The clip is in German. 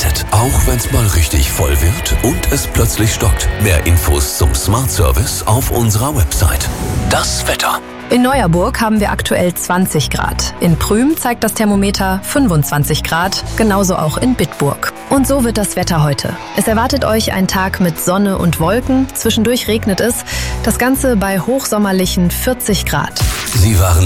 gewartet, auch wenn es mal richtig voll wird und es plötzlich stockt. Mehr Infos zum Smart Service auf unserer Website. Das Wetter. In Neuerburg haben wir aktuell 20 Grad. In Prüm zeigt das Thermometer 25 Grad, genauso auch in Bitburg. Und so wird das Wetter heute. Es erwartet euch ein Tag mit Sonne und Wolken. Zwischendurch regnet es. Das Ganze bei hochsommerlichen 40 Grad. Sie waren